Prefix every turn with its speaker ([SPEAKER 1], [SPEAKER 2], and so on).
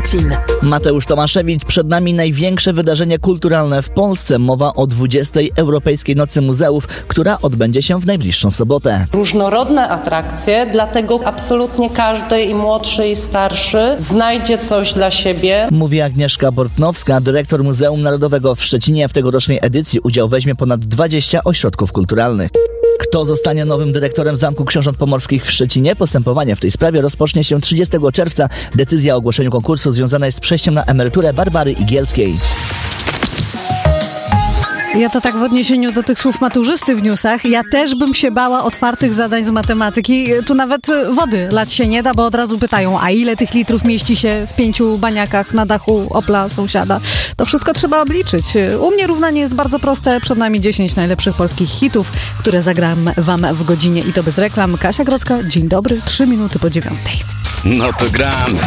[SPEAKER 1] Szczecin.
[SPEAKER 2] Mateusz Tomaszewicz, przed nami największe wydarzenie kulturalne w Polsce. Mowa o 20. Europejskiej Nocy Muzeów, która odbędzie się w najbliższą sobotę.
[SPEAKER 3] Różnorodne atrakcje, dlatego absolutnie każdy, i młodszy, i starszy, znajdzie coś dla siebie.
[SPEAKER 2] Mówi Agnieszka Bortnowska, dyrektor Muzeum Narodowego w Szczecinie. W tegorocznej edycji udział weźmie ponad 20 ośrodków kulturalnych. Kto zostanie nowym dyrektorem Zamku Książąt Pomorskich w Szczecinie? Postępowanie w tej sprawie rozpocznie się 30 czerwca. Decyzja o ogłoszeniu konkursu związana jest z przejściem na emeryturę Barbary Igielskiej.
[SPEAKER 4] Ja to tak w odniesieniu do tych słów maturzysty w newsach, ja też bym się bała otwartych zadań z matematyki. Tu nawet wody lać się nie da, bo od razu pytają, a ile tych litrów mieści się w 5 baniakach na dachu Opla sąsiada. To wszystko trzeba obliczyć. U mnie równanie jest bardzo proste. Przed nami 10 najlepszych polskich hitów, które zagram wam w godzinie i to bez reklam. Kasia Grodzka, dzień dobry, 3 minuty po 9.
[SPEAKER 5] No to gramy.